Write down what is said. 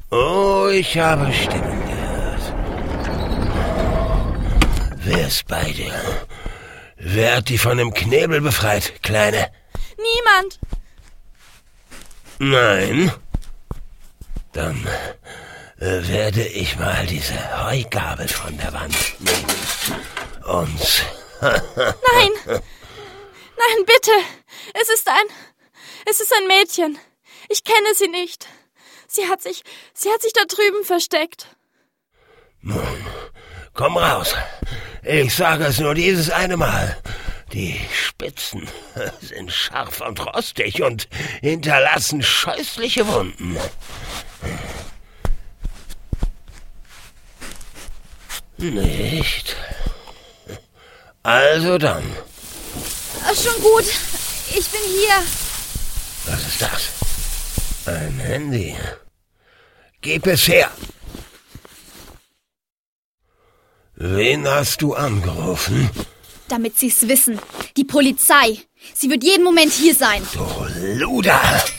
Oh, ich habe Stimmen gehört. Wer ist bei dir? Wer hat die von dem Knebel befreit, Kleine? Niemand. Nein? Dann werde ich mal diese Heugabel von der Wand nehmen. Und... Nein! Nein, bitte! Es ist ein Mädchen. Ich kenne sie nicht. Sie hat sich da drüben versteckt. Nun, komm raus. Ich sage es nur dieses eine Mal. Die Spitzen sind scharf und rostig und hinterlassen scheußliche Wunden. Nicht? Also dann. Schon gut. Ich bin hier. Was ist das? Ein Handy. Gib es her. Wen hast du angerufen? Damit Sie's wissen. Die Polizei. Sie wird jeden Moment hier sein. Du Luder!